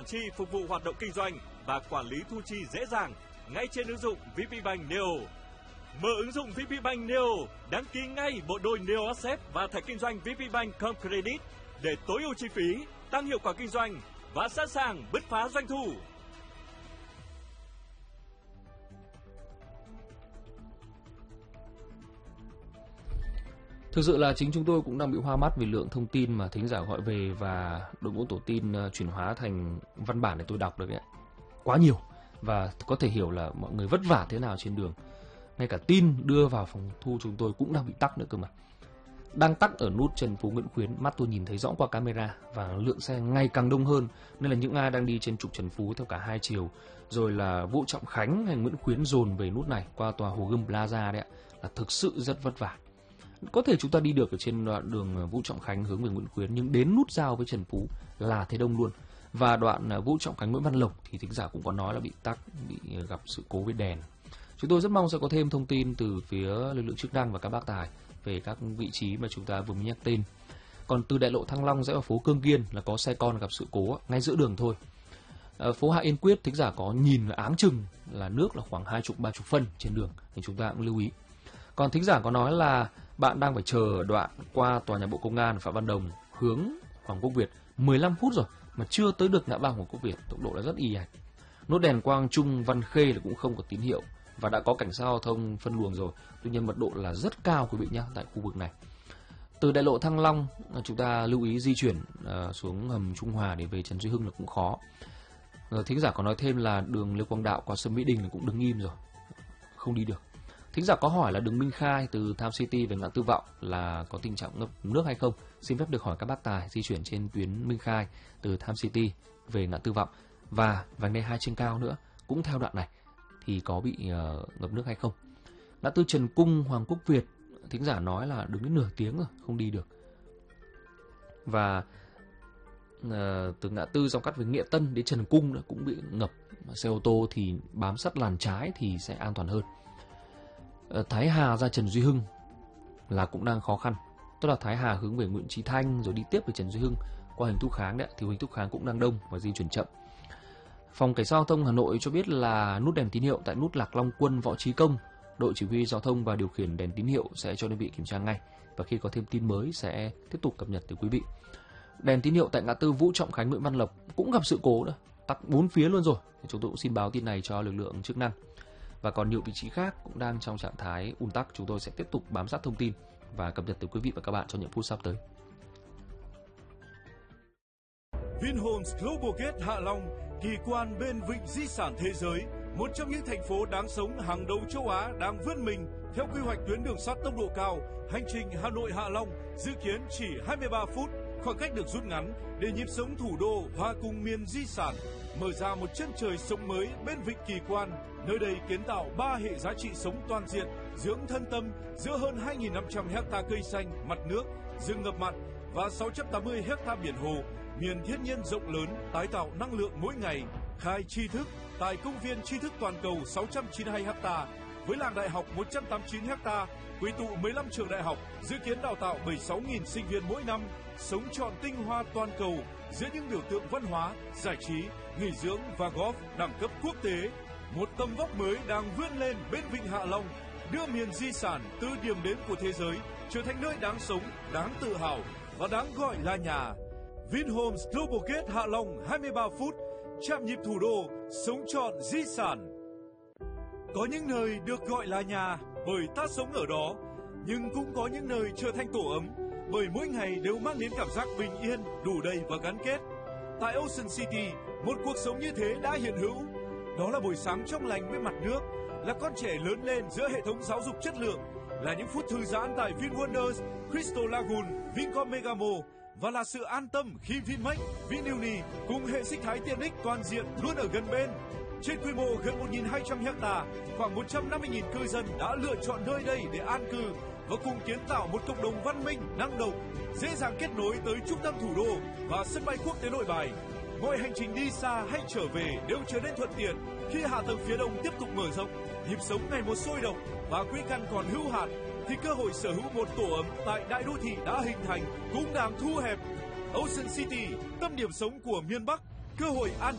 chi phục vụ hoạt động kinh doanh và quản lý thu chi dễ dàng ngay trên ứng dụng VPBank Neo. Mở ứng dụng VPBank Neo, đăng ký ngay bộ đôi Neo Asset và thẻ kinh doanh VPBank Com Credit để tối ưu chi phí, tăng hiệu quả kinh doanh và sẵn sàng bứt phá doanh thu. Thực sự là chính chúng tôi cũng đang bị hoa mắt vì lượng thông tin mà thính giả gọi về và đội ngũ tổ tin chuyển hóa thành văn bản để tôi đọc được ấy. Quá nhiều và có thể hiểu là mọi người vất vả thế nào trên đường. Ngay cả tin đưa vào phòng thu chúng tôi cũng đang bị tắc nữa cơ mà. Đang tắc ở nút Trần Phú Nguyễn Khuyến, mắt tôi nhìn thấy rõ qua camera và lượng xe ngày càng đông hơn, nên là những ai đang đi trên trục Trần Phú theo cả hai chiều, rồi là Vũ Trọng Khánh hay Nguyễn Khuyến dồn về nút này qua tòa Hồ Gươm Plaza đấy ạ, là thực sự rất vất vả. Có thể chúng ta đi được ở trên đoạn đường Vũ Trọng Khánh hướng về Nguyễn Khuyến, nhưng đến nút giao với Trần Phú là thế đông luôn. Và đoạn Vũ Trọng Khánh Nguyễn Văn Lộc thì thính giả cũng có nói là bị tắc, bị gặp sự cố với đèn. Chúng tôi rất mong sẽ có thêm thông tin từ phía lực lượng chức năng và các bác tài về các vị trí mà chúng ta vừa mới nhắc tên. Còn từ đại lộ Thăng Long rẽ vào phố Cương Kiên là có xe con gặp sự cố ngay giữa đường thôi. Phố Hạ Yên Quyết thính giả có nhìn là áng chừng là nước là khoảng 20-30 phân trên đường, thì chúng ta cũng lưu ý. Còn thính giả có nói là bạn đang phải chờ ở đoạn qua tòa nhà Bộ Công an Phạm Văn Đồng hướng Hoàng Quốc Việt 15 phút rồi mà chưa tới được ngã ba Hoàng Quốc Việt, tốc độ là rất ì ạch. Nút đèn Quang Trung Văn Khê là cũng không có tín hiệu và đã có cảnh sát giao thông phân luồng rồi, tuy nhiên mật độ là rất cao quý vị nhé tại khu vực này. Từ đại lộ Thăng Long chúng ta lưu ý di chuyển xuống hầm Trung Hòa để về Trần Duy Hưng là cũng khó. Thính giả có nói thêm là đường Lê Quang Đạo qua sân Mỹ Đình là cũng đứng im rồi, không đi được. Thính giả có hỏi là đường Minh Khai từ Tham City về ngã tư Vọng là có tình trạng ngập nước hay không? Xin phép được hỏi các bác tài di chuyển trên tuyến Minh Khai từ Tham City về ngã tư Vọng và vành đai 2 trên cao nữa cũng theo đoạn này thì có bị ngập nước hay không? Ngã tư Trần Cung Hoàng Quốc Việt thính giả nói là đứng đến nửa tiếng rồi không đi được. Và từ ngã tư dòng cắt về Nghĩa Tân đến Trần Cung cũng bị ngập, xe ô tô thì bám sát làn trái thì sẽ an toàn hơn. Thái Hà ra Trần Duy Hưng là cũng đang khó khăn, tức là Thái Hà hướng về Nguyễn Chí Thanh rồi đi tiếp về Trần Duy Hưng qua Huỳnh Thúc Kháng đấy, thì Huỳnh Thúc Kháng cũng đang đông và di chuyển chậm. Phòng Cảnh sát Giao thông Hà Nội cho biết là nút đèn tín hiệu tại nút Lạc Long Quân Võ Trí Công, đội chỉ huy giao thông và điều khiển đèn tín hiệu sẽ cho đơn vị kiểm tra ngay và khi có thêm tin mới sẽ tiếp tục cập nhật tới quý vị. Đèn tín hiệu tại ngã tư Vũ Trọng Khánh Nguyễn Văn Lộc cũng gặp sự cố nữa, tắc 4 phía luôn rồi. Chúng tôi cũng xin báo tin này cho lực lượng chức năng. Và còn nhiều vị trí khác cũng đang trong trạng thái ùn tắc, chúng tôi sẽ tiếp tục bám sát thông tin và cập nhật tới quý vị và các bạn trong những phút sắp tới. Vinhomes Global Gate Hạ Long, kỳ quan bên vịnh di sản thế giới, một trong những thành phố đáng sống hàng đầu châu Á đang vươn mình theo quy hoạch tuyến đường sắt tốc độ cao. Hành trình Hà Nội Hạ Long dự kiến chỉ 23 phút, khoảng cách được rút ngắn để nhịp sống thủ đô hòa cùng miền di sản, mở ra một chân trời sống mới bên vịnh kỳ quan. Nơi đây kiến tạo 3 hệ giá trị sống toàn diện, dưỡng thân tâm giữa hơn 2.500 hecta cây xanh, mặt nước, rừng ngập mặn và 680 hecta biển hồ, miền thiên nhiên rộng lớn, tái tạo năng lượng mỗi ngày. Khai tri thức tại công viên tri thức toàn cầu 692 hecta với làng đại học 189 hecta, quy tụ 15 trường đại học, dự kiến đào tạo 76.000 sinh viên mỗi năm, sống trọn tinh hoa toàn cầu giữa những biểu tượng văn hóa, giải trí, nghỉ dưỡng và golf đẳng cấp quốc tế. Một tầm vóc mới đang vươn lên bên vịnh Hạ Long, đưa miền di sản từ điểm đến của thế giới trở thành nơi đáng sống, đáng tự hào và đáng gọi là nhà. Vinhomes Global Gate Hạ Long 23 phút, chạm nhịp thủ đô, sống trọn di sản. Có những nơi được gọi là nhà bởi ta sống ở đó, nhưng cũng có những nơi trở thành tổ ấm bởi mỗi ngày đều mang đến cảm giác bình yên, đủ đầy và gắn kết. Tại Ocean City, một cuộc sống như thế đã hiện hữu. Đó là buổi sáng trong lành với mặt nước, là con trẻ lớn lên giữa hệ thống giáo dục chất lượng, là những phút thư giãn tại VinWonders, Crystal Lagoon, Vincom Megamo và là sự an tâm khi Vinmec, Vinuni cùng hệ sinh thái tiện ích toàn diện luôn ở gần bên. Trên quy mô gần 1.200 hecta, khoảng 150.000 cư dân đã lựa chọn nơi đây để an cư và cùng kiến tạo một cộng đồng văn minh, năng động, dễ dàng kết nối tới trung tâm thủ đô và sân bay quốc tế Nội Bài. Mọi hành trình đi xa hay trở về đều trở nên thuận tiện khi hạ tầng phía đông tiếp tục mở rộng, nhịp sống ngày một sôi động và quỹ căn còn hữu hạn, thì cơ hội sở hữu một tổ ấm tại đại đô thị đã hình thành cũng đang thu hẹp. Ocean City, tâm điểm sống của miền Bắc, cơ hội an